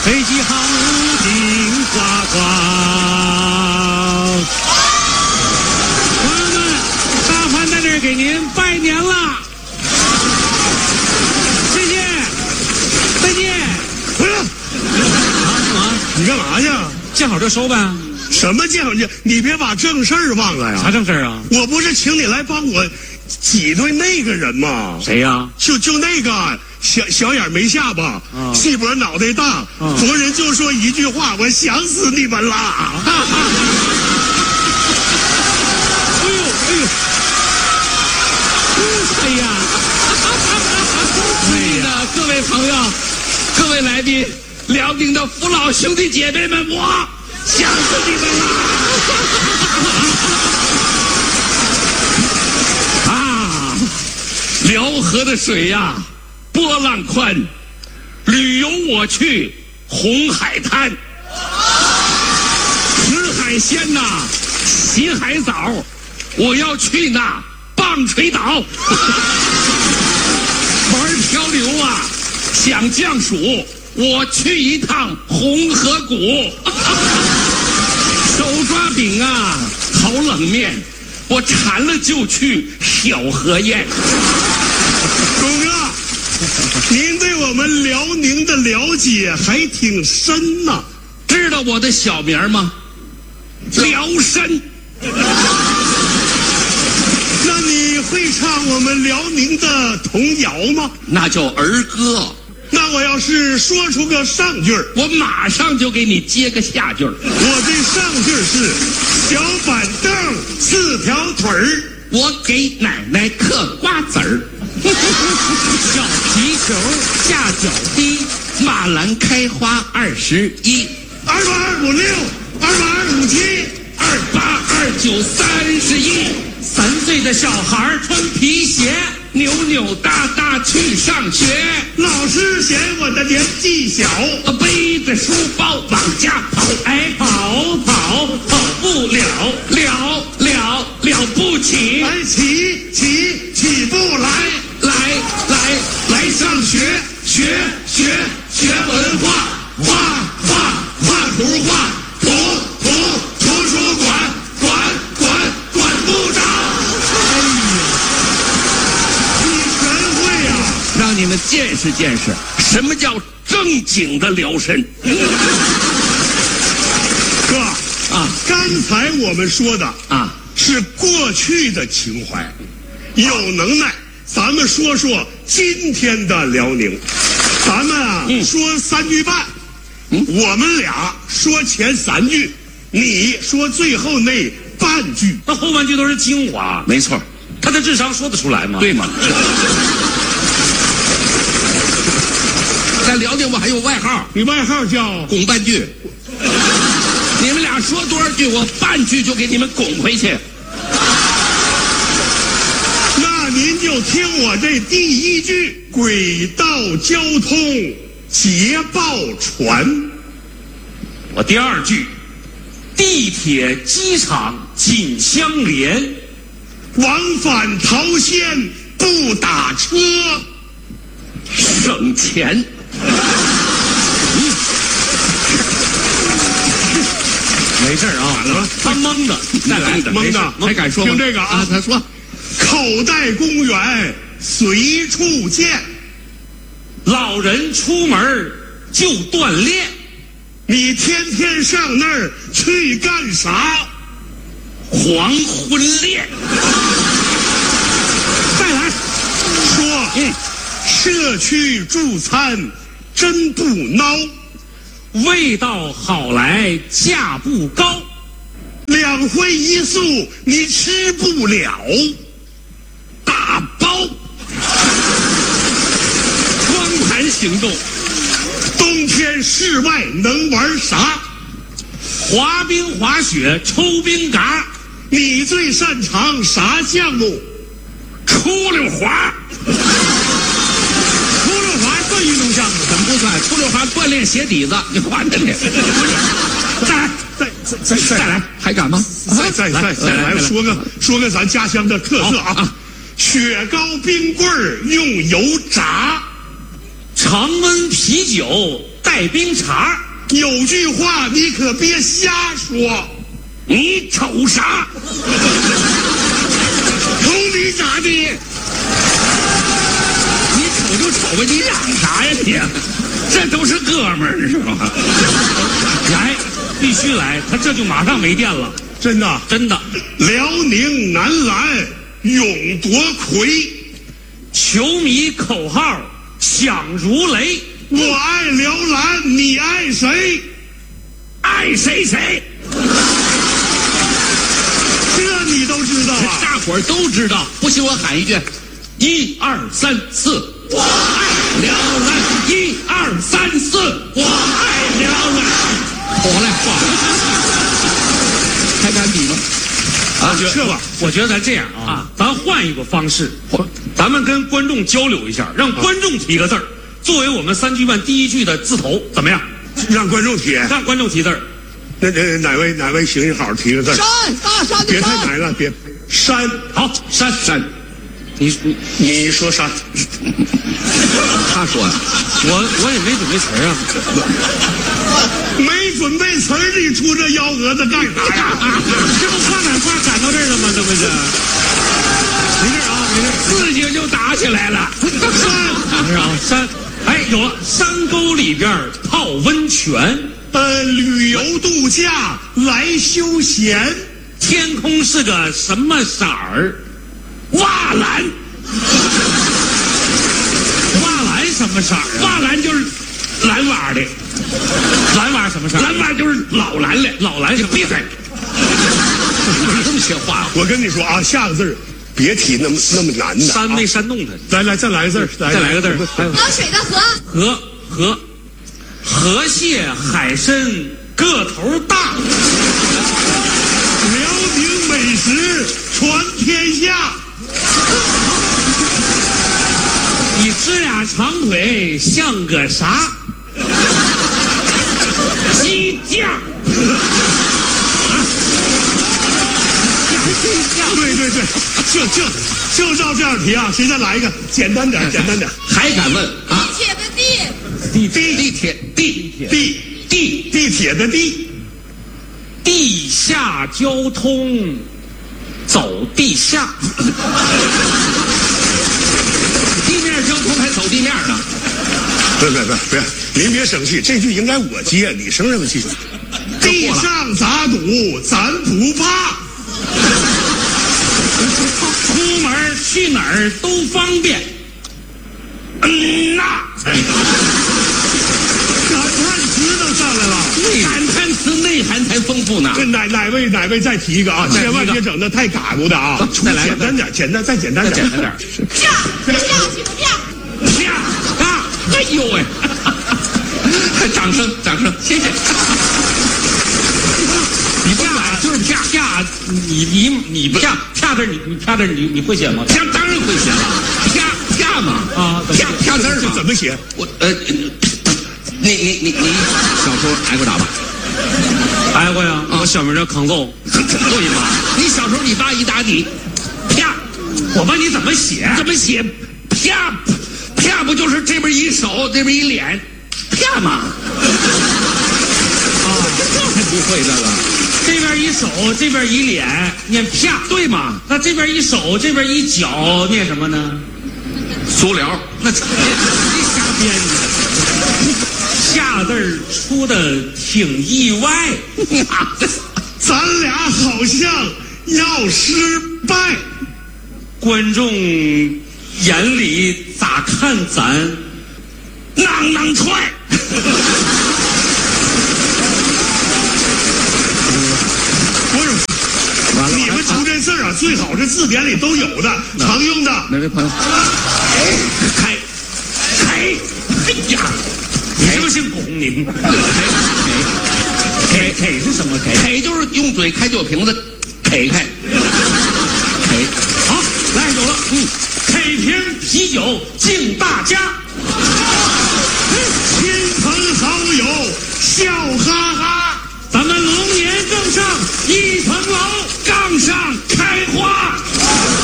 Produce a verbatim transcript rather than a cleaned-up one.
飞机航行呱呱。朋友们，大凡在这儿给您拜年了，谢谢，再见。 回来， 啊， 你干嘛去？ 见好就收呗。 什么见好你？你别把正事儿忘了呀！ 啥正事儿啊？ 我不是请你来帮我挤兑那个人吗？ 谁呀？ 就就那个小小眼没下巴， 嗯、 细脖脑袋大， 嗯、 逢人就说一句话：我想死你们了！哎呦哎呦，哎呀！亲爱的各位朋友、各位来宾、辽宁的父老兄弟姐妹们，我想死你们了！啊，辽河的水呀、啊，波浪宽，旅游我去红海滩，吃海鲜呐、啊，洗海澡，我要去那棒槌岛。玩漂流啊，想降暑，我去一趟红河谷。手抓饼啊，烤冷面，我馋了就去小河宴。 狗哥，您对我们辽宁的了解还挺深呐、啊。 知道我的小名吗？辽参。 那你会唱我们辽宁的童谣吗？ 那叫儿歌。 那我要是说出个上句儿， 我马上就给你接个下句儿。 我这上句是小板凳四条腿儿， 我给奶奶嗑瓜子儿。小皮球下脚踢，马兰开花二十一， 二八二五六，二八二五七， 二八二九三十一。三岁的小孩穿皮鞋，扭扭哒哒去上学。 老师嫌我的年纪小， 背着书包往家跑，哎，跑跑跑不了，了了了不起， 哎，起起起不来， 来来来上学，学学学文化，画画画图画，图图图书馆，管管管部长。让你们见识见识什么叫正经的辽参。 哥啊， 刚才我们说的啊是过去的情怀，有能耐咱们说说今天的辽宁。咱们啊、嗯、说三句半、嗯、我们俩说前三句，你说最后那半句。 那后半句都是精华。 没错， 他的智商说得出来吗？ 对吗？在辽宁我还有外号， 你外号叫拱半句。你们俩说多少句，我半句就给你们拱回去。 那您就听我这第一句：轨道交通捷报传。 我第二句：地铁机场紧相连， 往返桃县不打车， 省钱。 没事啊， 怎么了？ 他蒙的， 再来蒙的， 还敢说吗？ 听这个啊， 啊他说， 口袋公园随处见， 老人出门就锻炼， 你天天上那儿去干啥？ 黄昏恋。 再来说， 嗯， 社区助餐真不孬， 味道好来价不高， 两荤一素你吃不了， 打包。光盘行动， 冬天室外能玩啥？ 滑冰、滑雪、抽冰嘎。 你最擅长啥项目？ 出溜滑。 出溜滑算运动项目？ 怎么不算？出溜滑锻炼鞋底子，你滑的你。 再来，再再再再来， 还敢吗？ 再再再再来，说个说个咱家乡的特色啊！雪糕冰棍儿用油炸， 常温啤酒带带冰碴。 有句话你可别瞎说， 你瞅啥？瞅你咋的？你瞅就瞅吧，你嚷啥呀你？这都是哥们儿是吧？ 来，必须来，他这就马上没电了。 真的真的。 辽宁男篮勇夺魁， 球迷口号响如雷。 我爱辽篮，你爱谁？ 爱谁谁。 这你都知道啊？ 大伙儿都知道。不信我喊一句：一二三四，我爱辽篮；一二三四，我爱辽篮。我来画，还敢比吗？ 啊，这吧， 我觉得咱这样啊，啊咱换一个方式，咱们跟观众交流一下，让观众提个字儿，作为我们三句半第一句的字头，怎么样？ 让观众提， 让观众提字儿。 那那哪位哪位行行好提个字？ 山，大山的别太山。 难了，别山。 好，山山，你你你说山， 他说呀， 我我也没准备词儿啊， 没准备词儿，你出这幺蛾子干啥呀？ 这不话赶话赶到这儿了吗？这不是？没事啊，没事， 自己就打起来了。 山，没事啊，山。哎，有了，山沟里边泡温泉， 呃，旅游度假来休闲， 天空是个什么色儿？ 瓦蓝， 瓦蓝什么色儿？ 瓦蓝就是蓝瓦的， 蓝瓦什么色儿？ 蓝瓦就是老蓝的， 老蓝什么？ 闭嘴！你这么些话， 我跟你说啊，下个字儿别提那么那么难的、啊。 煽没煽动他？ 来来，再来个字儿， 再来个字儿。 喝水的河。 河河，河蟹海参个头大。 辽宁美食传天下。 你支俩长腿像个啥？ 鸡架。 对对对，就就就照这样提啊！谁再来一个简单点，简单点。 还敢问啊？ 地铁的地。 地地地铁地地地地铁的地， 地下交通，走地下。 地面交通还走地面呢？ 别别别别，您别生气，这句应该我接，你生什么气？地上咋堵，咱不怕。 出门去哪儿都方便。 嗯呐， 感叹词都上来了， 感叹词内涵才丰富呢。 这哪哪位哪位再提一个啊？千万别整的太嘎咕的啊！ 再来简单点，简单再简单点， 简单点。 啪啪行不啪？ 啪啪！哎呦喂！掌声掌声，谢谢。 你啪就是啪啪，你你你啪啪字你你啪字你你会写吗？ 啪当然会写了，啪啪嘛啊啪啪字嘛。 怎么写？ 我呃，你你你你小时候挨过打吧？ 挨过呀，我小名叫康揍。 对嘛？你小时候你爸一打你，啪， 我问你怎么写？ 怎么写？啪啪不就是这边一手，这边一脸，啪嘛？啊，这还不会这个？ 这边一手，这边一脸，念啪， 对嘛？ 那这边一手，这边一脚，念什么呢？ 足疗。 那这你瞎编的。下字儿出的挺意外， 咱俩好像要失败。 观众眼里咋看咱？ 囊囊踹。 不是，你们出这事儿啊，最好是字典里都有的，常用的。 哪位朋友？ 开开，哎呀，你是不是姓龚？你开开是什么开？ 开就是用嘴开酒瓶子，开开。开。 好，来有了，嗯，开瓶啤酒敬大家。